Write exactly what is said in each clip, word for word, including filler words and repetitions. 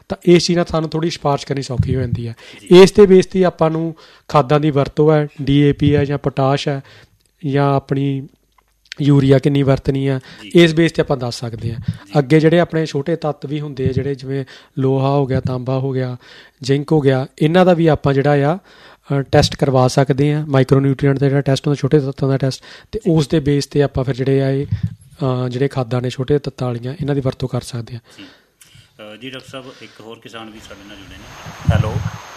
ਤਾਂ ਇਸ ਚੀਜ਼ ਨਾਲ ਸਾਨੂੰ ਥੋੜ੍ਹੀ ਸਿਫਾਰਿਸ਼ ਕਰਨੀ ਸੌਖੀ ਹੋ ਜਾਂਦੀ ਹੈ। ਇਸ ਦੇ ਬੇਸ 'ਤੇ ਆਪਾਂ ਨੂੰ ਖਾਦਾਂ ਦੀ ਵਰਤੋਂ ਹੈ, ਡੀ ਏ ਪੀ ਹੈ ਜਾਂ ਪੋਟਾਸ਼ ਹੈ ਜਾਂ ਆਪਣੀ ਯੂਰੀਆ ਕਿੰਨੀ ਵਰਤਣੀ ਆ, ਇਸ ਬੇਸ 'ਤੇ ਆਪਾਂ ਦੱਸ ਸਕਦੇ ਹਾਂ। ਅੱਗੇ ਜਿਹੜੇ ਆਪਣੇ ਛੋਟੇ ਤੱਤ ਵੀ ਹੁੰਦੇ ਆ, ਜਿਹੜੇ ਜਿਵੇਂ ਲੋਹਾ ਹੋ ਗਿਆ, ਤਾਂਬਾ ਹੋ ਗਿਆ, ਜ਼ਿੰਕ ਹੋ ਗਿਆ, ਇਹਨਾਂ ਦਾ ਵੀ ਆਪਾਂ ਜਿਹੜਾ ਆ ਟੈਸਟ ਕਰਵਾ ਸਕਦੇ ਹਾਂ। ਮਾਈਕਰੋ ਨਿਊਟਰੀਐਂਟ ਦਾ ਜਿਹੜਾ ਟੈਸਟ ਹੁੰਦਾ, ਛੋਟੇ ਤੱਤਾਂ ਦਾ ਟੈਸਟ, ਅਤੇ ਉਸ ਦੇ ਬੇਸ 'ਤੇ ਆਪਾਂ ਫਿਰ ਜਿਹੜੇ ਆ ਇਹ ਜਿਹੜੇ ਖਾਦਾਂ ਨੇ ਛੋਟੇ ਤੱਤਾਂ ਵਾਲੀਆਂ, ਇਹਨਾਂ ਦੀ ਵਰਤੋਂ ਕਰ ਸਕਦੇ ਹਾਂ। ਜੀ ਡਾਕਟਰ ਸਾਹਿਬ, ਇੱਕ ਹੋਰ ਕਿਸਾਨ ਵੀ ਸਾਡੇ ਨਾਲ ਜੁੜੇ ਨੇ। ਹੈਲੋ,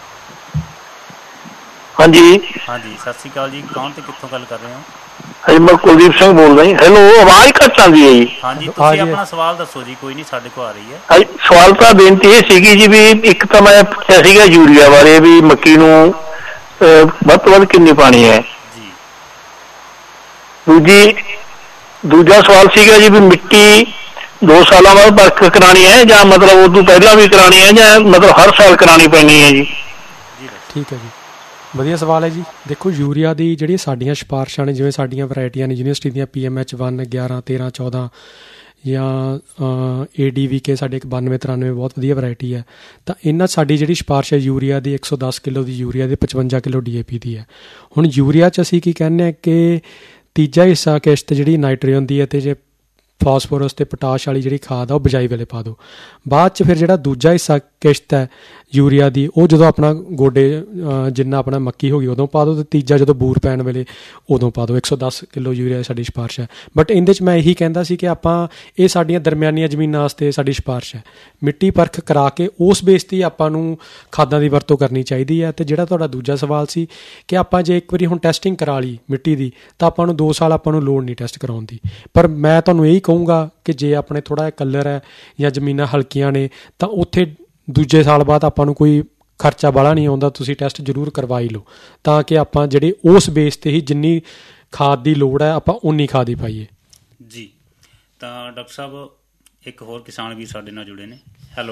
ਹਾਂਜੀ ਹਾਂਜੀ, ਸਤਿ ਸ਼੍ਰੀ ਅਕਾਲ ਜੀ। ਕੌਣ ਤੇ ਕਿੱਥੋਂ ਗੱਲ ਕਰ ਰਹੇ ਹੋ? ਹਾਂਜੀ, ਮੈਂ ਕੁਲਦੀਪ ਸਿੰਘ ਬੋਲਦਾ ਜੀ। ਹੈਲੋ, ਆਵਾਜ਼ ਘੱਟ ਆਉਂਦੀ ਹੈ ਜੀ। ਹਾਂਜੀ, ਤੁਸੀਂ ਆਪਣਾ ਸਵਾਲ ਦੱਸੋ ਜੀ। ਕੋਈ ਨਹੀਂ, ਸਾਡੇ ਕੋਲ ਆ ਰਹੀ ਹੈ। ਹਾਂਜੀ, ਸਵਾਲ ਤਾਂ ਬੇਨਤੀ ਇਹ ਸੀਗੀ ਜੀ ਵੀ ਇੱਕ ਤਾਂ ਮੈਂ ਪੁੱਛਿਆ ਸੀਗਾ ਯੂਰੀਆ ਬਾਰੇ ਵੀ ਮੱਕੀ ਨੂੰ ਵੱਧ ਤੋਂ ਵੱਧ ਕਿੰਨੀ ਪਾਣੀ ਹੈ ਜੀ। ਦੂਜੀ ਦੂਜਾ ਸਵਾਲ ਸੀਗਾ ਜੀ ਵੀ ਮਿੱਟੀ ਦੋ ਸਾਲਾਂ ਬਾਅਦ ਪਰਖ ਕਰਾਉਣੀ ਹੈ ਜਾਂ ਮਤਲਬ ਉਦੋਂ ਪਹਿਲਾਂ ਵੀ ਕਰਾਉਣੀ ਹੈ ਜਾਂ ਮਤਲਬ ਹਰ ਸਾਲ ਕਰਾਉਣੀ ਪੈਣੀ ਹੈ ਜੀ? ਠੀਕ ਹੈ ਜੀ, ਵਧੀਆ ਸਵਾਲ ਹੈ ਜੀ। ਦੇਖੋ, ਯੂਰੀਆ ਦੀ ਜਿਹੜੀਆਂ ਸਾਡੀਆਂ ਸਿਫਾਰਿਸ਼ਾਂ ਨੇ, ਜਿਵੇਂ ਸਾਡੀਆਂ ਵਰਾਇਟੀਆਂ ਨੇ ਯੂਨੀਵਰਸਿਟੀ ਦੀਆਂ, ਪੀ ਐਮ ਐਚ ਵਨ ਗਿਆਰਾਂ ਤੇਰਾਂ ਚੌਦਾਂ ਜਾਂ ਏ ਡੀ ਵੀ ਕੇ ਸਾਡੇ ਇੱਕ ਬਾਨਵੇਂ ਤਰਾਨਵੇਂ ਬਹੁਤ ਵਧੀਆ ਵਰਾਇਟੀ ਹੈ। ਤਾਂ ਇਹਨਾਂ ਸਾਡੀ ਜਿਹੜੀ ਸਿਫਾਰਿਸ਼ ਹੈ ਯੂਰੀਆ ਦੀ ਇੱਕ ਸੌ ਦਸ ਕਿਲੋ ਦੀ ਯੂਰੀਆ ਦੀ, ਪਚਵੰਜਾ ਕਿਲੋ ਡੀ ਏ ਪੀ ਦੀ ਹੈ। ਹੁਣ ਯੂਰੀਆ 'ਚ ਅਸੀਂ ਕੀ ਕਹਿੰਦੇ ਹਾਂ ਕਿ ਤੀਜਾ ਹਿੱਸਾ ਕਿਸ਼ਤ ਜਿਹੜੀ ਨਾਈਟ੍ਰੋਜਨ ਦੀ ਹੈ, ਅਤੇ ਜੇ ਫਾਸਫੋਰਸ ਅਤੇ ਪੋਟਾਸ਼ ਵਾਲੀ ਜਿਹੜੀ ਖਾਦ ਆ ਉਹ ਬਿਜਾਈ ਵੇਲੇ ਪਾ ਦਿਓ। ਬਾਅਦ 'ਚ ਫਿਰ ਜਿਹੜਾ ਦੂਜਾ ਹਿੱਸਾ ਕਿਸ਼ਤ ਹੈ ਯੂਰੀਆ ਦੀ, ਉਹ ਜਦੋਂ ਆਪਣਾ ਗੋਡੇ ਜਿੰਨਾ ਆਪਣਾ ਮੱਕੀ ਹੋ ਗਈ ਉਦੋਂ ਪਾ ਦਿਓ, ਅਤੇ ਤੀਜਾ ਜਦੋਂ ਬੂਰ ਪੈਣ ਵੇਲੇ ਉਦੋਂ ਪਾ ਦਿਓ। ਇੱਕ ਸੌ ਦਸ ਕਿਲੋ ਯੂਰੀਆ ਸਾਡੀ ਸਿਫਾਰਿਸ਼ ਹੈ। ਬਟ ਇਹਦੇ 'ਚ ਮੈਂ ਇਹੀ ਕਹਿੰਦਾ ਸੀ ਕਿ ਆਪਾਂ ਇਹ ਸਾਡੀਆਂ ਦਰਮਿਆਨੀਆਂ ਜ਼ਮੀਨਾਂ ਵਾਸਤੇ ਸਾਡੀ ਸਿਫਾਰਿਸ਼ ਹੈ। ਮਿੱਟੀ ਪਰਖ ਕਰਾ ਕੇ ਉਸ ਬੇਸ 'ਤੇ ਆਪਾਂ ਨੂੰ ਖਾਦਾਂ ਦੀ ਵਰਤੋਂ ਕਰਨੀ ਚਾਹੀਦੀ ਹੈ। ਅਤੇ ਜਿਹੜਾ ਤੁਹਾਡਾ ਦੂਜਾ ਸਵਾਲ ਸੀ ਕਿ ਆਪਾਂ ਜੇ ਇੱਕ ਵਾਰੀ ਹੁਣ ਟੈਸਟਿੰਗ ਕਰਾ ਲਈ ਮਿੱਟੀ ਦੀ, ਤਾਂ ਆਪਾਂ ਨੂੰ ਦੋ ਸਾਲ ਆਪਾਂ ਨੂੰ ਲੋੜ ਨਹੀਂ ਟੈਸਟ ਕਰਾਉਣ ਦੀ। ਪਰ ਮੈਂ ਤੁਹਾਨੂੰ ਇਹੀ ਕਹੂੰਗਾ ਕਿ ਜੇ ਆਪਣੇ ਥੋੜ੍ਹਾ ਜਿਹਾ ਕਲਰ ਹੈ ਜਾਂ ਜ਼ਮੀਨਾਂ ਹਲਕੀਆਂ ਨੇ, ਤਾਂ ਉੱਥੇ ਦੂਜੇ ਸਾਲ ਬਾਅਦ ਆਪਾਂ ਨੂੰ ਕੋਈ ਖਰਚਾ ਬਾਹਲਾ ਨਹੀਂ ਆਉਂਦਾ, ਤੁਸੀਂ ਟੈਸਟ ਜ਼ਰੂਰ ਕਰਵਾ ਹੀ ਲਓ, ਤਾਂ ਕਿ ਆਪਾਂ ਜਿਹੜੇ ਉਸ ਬੇਸ 'ਤੇ ਹੀ ਜਿੰਨੀ ਖਾਦ ਦੀ ਲੋੜ ਹੈ ਆਪਾਂ ਉਨੀ ਖਾਦ ਹੀ ਪਾਈਏ ਜੀ। ਤਾਂ ਡਾਕਟਰ ਸਾਹਿਬ, ਇੱਕ ਹੋਰ ਕਿਸਾਨ ਵੀ ਸਾਡੇ ਨਾਲ ਜੁੜੇ ਨੇ। ਹੈਲੋ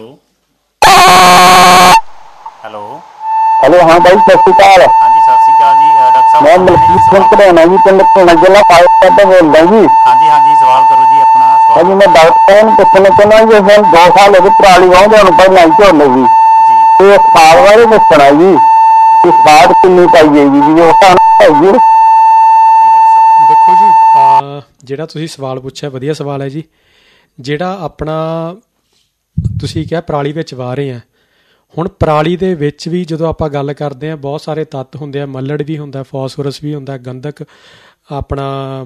ਹੈਲੋ ਹੈਲੋ, ਹਾਂ ਬਾਈ, ਸਤਿ ਸ਼੍ਰੀ ਅਕਾਲ। ਹਾਂਜੀ, ਸਤਿ ਸ਼੍ਰੀ ਅਕਾਲ ਜੀ। ਡਾਕਟਰ ਸਾਹਿਬ, ਮੈਂ ਮਲਕੀਤ ਸਿੰਘ ਘੜਾਉਣਾ ਜੀ, ਪਿੰਡ ਘੋਣਾ, ਜ਼ਿਲ੍ਹਾ ਫਾਜ਼ਿਲਕਾ ਤੋਂ ਬੋਲਦਾ ਜੀ। ਹਾਂਜੀ ਹਾਂਜੀ, ਸਵਾਲ ਕਰੋ ਜੀ ਆਪਣਾ ਸਵਾਲ। ਹਾਂਜੀ, ਮੈਂ ਡਾਕਟਰ ਸਾਹਿਬ ਨੂੰ ਪੁੱਛਣਾ ਚਾਹੁੰਦਾ ਜੀ, ਹੁਣ ਦੋ ਸਾਲ ਹੋ ਗਏ ਪਰਾਲੀ ਵਾਹੁੰਦੇ ਨੂੰ, ਪਹਿਲਾਂ ਹੀ ਝੋਨੇ ਦੀ, ਤੇ ਖਾਦ ਬਾਰੇ ਪੁੱਛਣਾ ਜੀ ਕਿ ਖਾਦ ਕਿੰਨੀ ਪਾਈਏ ਜੀ, ਜੀ ਉਹ ਤਾਂ ਜੀ। ਦੇਖੋ ਜੀ, ਜਿਹੜਾ ਤੁਸੀਂ ਸਵਾਲ ਪੁੱਛਿਆ ਵਧੀਆ ਸਵਾਲ ਹੈ ਜੀ। ਜਿਹੜਾ ਆਪਣਾ ਤੁਸੀਂ ਕਿਹਾ ਪਰਾਲੀ ਵਿੱਚ ਵਾਹ ਰਹੇ ਆ, ਹੁਣ ਪਰਾਲੀ ਦੇ ਵਿੱਚ ਵੀ ਜਦੋਂ ਆਪਾਂ ਗੱਲ ਕਰਦੇ ਹਾਂ ਬਹੁਤ ਸਾਰੇ ਤੱਤ ਹੁੰਦੇ ਆ। ਮੱਲੜ ਵੀ ਹੁੰਦਾ, ਫਾਸਫੋਰਸ ਵੀ ਹੁੰਦਾ, ਗੰਧਕ ਆਪਣਾ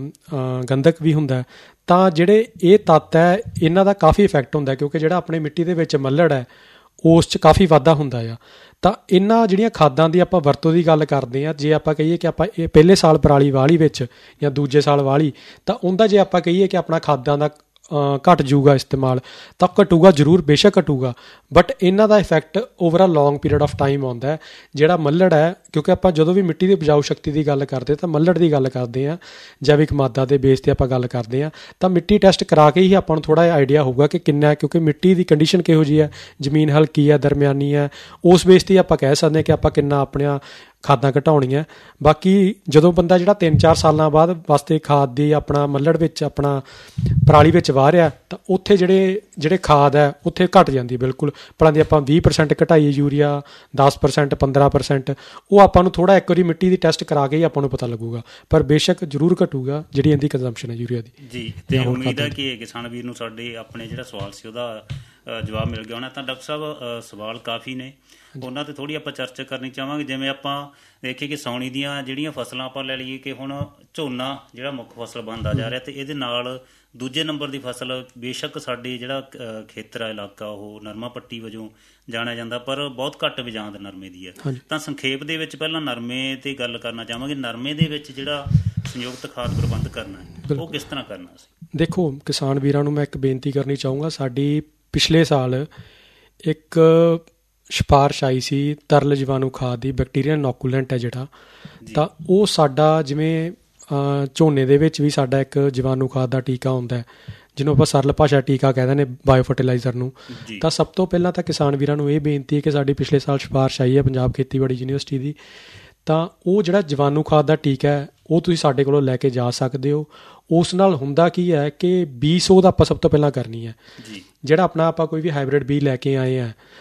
ਗੰਧਕ ਵੀ ਹੁੰਦਾ। ਤਾਂ ਜਿਹੜੇ ਇਹ ਤੱਤ ਹੈ ਇਹਨਾਂ ਦਾ ਕਾਫੀ ਇਫੈਕਟ ਹੁੰਦਾ, ਕਿਉਂਕਿ ਜਿਹੜਾ ਆਪਣੇ ਮਿੱਟੀ ਦੇ ਵਿੱਚ ਮੱਲੜ ਹੈ ਉਸ 'ਚ ਕਾਫੀ ਵਾਧਾ ਹੁੰਦਾ ਆ। ਤਾਂ ਇਹਨਾਂ ਜਿਹੜੀਆਂ ਖਾਦਾਂ ਦੀ ਆਪਾਂ ਵਰਤੋਂ ਦੀ ਗੱਲ ਕਰਦੇ ਹਾਂ, ਜੇ ਆਪਾਂ ਕਹੀਏ ਕਿ ਆਪਾਂ ਇਹ ਪਹਿਲੇ ਸਾਲ ਪਰਾਲੀ ਵਾਹਲੀ ਵਿੱਚ ਜਾਂ ਦੂਜੇ ਸਾਲ ਵਾਹਲੀ, ਤਾਂ ਉਹਦਾ ਜੇ ਆਪਾਂ ਕਹੀਏ ਕਿ ਆਪਣਾ ਖਾਦਾਂ ਦਾ ਘੱਟ ਜੂਗਾ ਇਸਤੇਮਾਲ, ਤਾਂ ਘਟੂਗਾ ਜ਼ਰੂਰ, ਬੇਸ਼ੱਕ ਘਟੂਗਾ। ਬਟ ਇਹਨਾਂ ਦਾ effect over a long period of time ਆਉਂਦਾ। ਜਿਹੜਾ ਮੱਲੜ ਹੈ, ਕਿਉਂਕਿ ਆਪਾਂ ਜਦੋਂ ਵੀ ਮਿੱਟੀ ਦੀ ਉਪਜਾਊ ਸ਼ਕਤੀ ਦੀ ਗੱਲ ਕਰਦੇ ਤਾਂ ਮੱਲੜ ਦੀ ਗੱਲ ਕਰਦੇ ਹਾਂ, ਜੈਵਿਕ ਮਾਦਾ ਦੇ ਬੇਸ 'ਤੇ ਆਪਾਂ ਗੱਲ ਕਰਦੇ ਹਾਂ, ਤਾਂ ਮਿੱਟੀ ਟੈਸਟ ਕਰਾ ਕੇ ਹੀ ਆਪਾਂ ਨੂੰ ਥੋੜ੍ਹਾ ਜਿਹਾ ਆਈਡੀਆ ਹੋਊਗਾ ਕਿ ਕਿੰਨਾ, ਕਿਉਂਕਿ ਮਿੱਟੀ ਦੀ ਕੰਡੀਸ਼ਨ ਕਿਹੋ ਜਿਹੀ ਹੈ, ਜ਼ਮੀਨ ਹਲਕੀ ਹੈ, ਦਰਮਿਆਨੀ ਹੈ, ਉਸ ਬੇਸ 'ਤੇ ਆਪਾਂ ਕਹਿ ਸਕਦੇ ਹਾਂ ਕਿ ਆਪਾਂ ਕਿੰਨਾ ਆਪਣੀਆਂ ਖਾਦਾਂ ਘਟਾਉਣੀਆਂ। ਬਾਕੀ ਜਦੋਂ ਬੰਦਾ ਜਿਹੜਾ ਤਿੰਨ ਚਾਰ ਸਾਲਾਂ ਬਾਅਦ ਵਾਸਤੇ ਖਾਦ ਦੀ ਆਪਣਾ ਮੱਲੜ ਵਿੱਚ ਆਪਣਾ ਪਰਾਲੀ ਵਿੱਚ ਵਾਹ ਰਿਹਾ, ਤਾਂ ਉੱਥੇ ਜਿਹੜੇ ਜਿਹੜੇ ਖਾਦ ਹੈ ਉੱਥੇ ਘੱਟ ਜਾਂਦੀ ਬਿਲਕੁਲ। ਭਲਾਂ ਦੀ ਆਪਾਂ ਵੀਹ ਪਰਸੈਂਟ ਘਟਾਈਏ ਯੂਰੀਆ, ਦਸ ਪਰਸੈਂਟ, ਪੰਦਰਾਂ ਪਰਸੈਂਟ, ਉਹ ਆਪਾਂ ਨੂੰ ਥੋੜ੍ਹਾ ਇੱਕ ਵਾਰੀ ਮਿੱਟੀ ਦੀ ਟੈਸਟ ਕਰਾ ਕੇ ਹੀ ਆਪਾਂ ਨੂੰ ਪਤਾ ਲੱਗੂਗਾ। ਪਰ ਬੇਸ਼ੱਕ ਜ਼ਰੂਰ ਘਟੂਗਾ ਜਿਹੜੀ ਇਹਦੀ ਕੰਜ਼ੰਪਸ਼ਨ ਹੈ ਯੂਰੀਆ ਦੀ ਜੀ। ਅਤੇ ਉਮੀਦ ਹੈ ਕਿ ਕਿਸਾਨ ਵੀਰ ਨੂੰ ਸਾਡੇ ਆਪਣੇ ਜਿਹੜਾ ਸਵਾਲ ਸੀ ਉਹਦਾ ਜਵਾਬ ਮਿਲ ਗਿਆ ਹੋਣਾ। ਤਾਂ ਡਾਕਟਰ ਸਾਹਿਬ, ਸਵਾਲ ਕਾਫੀ ਨੇ, ਉਹਨਾਂ 'ਤੇ ਥੋੜ੍ਹੀ ਆਪਾਂ ਚਰਚਾ ਕਰਨੀ ਚਾਹਾਂਗੇ। ਜਿਵੇਂ ਆਪਾਂ ਦੇਖੀਏ ਕਿ ਸਾਉਣੀ ਦੀਆਂ ਜਿਹੜੀਆਂ ਫਸਲਾਂ ਆਪਾਂ ਲੈ ਲਈਏ ਕਿ ਹੁਣ ਝੋਨਾ ਜਿਹੜਾ ਮੁੱਖ ਫਸਲ ਬਣਦਾ ਜਾ ਰਿਹਾ, ਅਤੇ ਇਹਦੇ ਨਾਲ ਦੂਜੇ ਨੰਬਰ ਦੀ ਫਸਲ ਬੇਸ਼ੱਕ ਸਾਡੇ ਜਿਹੜਾ ਖੇਤਰ ਆ, ਇਲਾਕਾ, ਉਹ ਨਰਮਾ ਪੱਟੀ ਵਜੋਂ ਜਾਣਿਆ ਜਾਂਦਾ, ਪਰ ਬਹੁਤ ਘੱਟ ਬਿਜਾਂਦ ਨਰਮੇ ਦੀ ਹੈ। ਤਾਂ ਸੰਖੇਪ ਦੇ ਵਿੱਚ ਪਹਿਲਾਂ ਨਰਮੇ 'ਤੇ ਗੱਲ ਕਰਨਾ ਚਾਹਾਂਗੇ। ਨਰਮੇ ਦੇ ਵਿੱਚ ਜਿਹੜਾ ਸੰਯੁਕਤ ਖਾਦ ਪ੍ਰਬੰਧ ਕਰਨਾ ਹੈ ਉਹ ਕਿਸ ਤਰ੍ਹਾਂ ਕਰਨਾ ਸੀ? ਦੇਖੋ, ਕਿਸਾਨ ਵੀਰਾਂ ਨੂੰ ਮੈਂ ਇੱਕ ਬੇਨਤੀ ਕਰਨੀ ਚਾਹੂੰਗਾ। ਸਾਡੀ ਪਿਛਲੇ ਸਾਲ ਇੱਕ ਸਿਫਾਰਿਸ਼ ਆਈ ਸੀ ਤਰਲ ਜੀਵਾਣੂ ਖਾਦ ਦੀ, ਬੈਕਟੀਰੀਅਲ ਇਨੋਕੂਲੈਂਟ ਹੈ ਜਿਹੜਾ, ਤਾਂ ਉਹ ਸਾਡਾ ਜਿਵੇਂ ਝੋਨੇ ਦੇ ਵਿੱਚ ਵੀ ਸਾਡਾ ਇੱਕ ਜੀਵਾਣੂ ਖਾਦ ਦਾ ਟੀਕਾ ਹੁੰਦਾ, ਜਿਹਨੂੰ ਆਪਾਂ ਸਰਲ ਭਾਸ਼ਾ ਟੀਕਾ ਕਹਿ ਦਿੰਦੇ ਬਾਇਓ ਫਰਟੀਲਾਈਜ਼ਰ ਨੂੰ। ਤਾਂ ਸਭ ਤੋਂ ਪਹਿਲਾਂ ਤਾਂ ਕਿਸਾਨ ਵੀਰਾਂ ਨੂੰ ਇਹ ਬੇਨਤੀ ਹੈ ਕਿ ਸਾਡੀ ਪਿਛਲੇ ਸਾਲ ਸਿਫਾਰਿਸ਼ ਆਈ ਹੈ ਪੰਜਾਬ ਖੇਤੀਬਾੜੀ ਯੂਨੀਵਰਸਿਟੀ ਦੀ, ਤਾਂ ਉਹ ਜਿਹੜਾ ਜੀਵਾਣੂ ਖਾਦ ਦਾ ਟੀਕਾ ਹੈ ਉਹ ਤੁਸੀਂ ਸਾਡੇ ਕੋਲੋਂ ਲੈ ਕੇ ਜਾ ਸਕਦੇ ਹੋ। ਉਸ ਨਾਲ ਹੁੰਦਾ ਕੀ ਹੈ ਕਿ ਬੀ ਸੋਧ ਆਪਾਂ ਸਭ ਤੋਂ ਪਹਿਲਾਂ ਕਰਨੀ ਹੈ। ਜਿਹੜਾ ਆਪਣਾ ਆਪਾਂ ਕੋਈ ਵੀ ਹਾਈਬ੍ਰਿਡ ਬੀ ਲੈ ਕੇ ਆਏ ਹਾਂ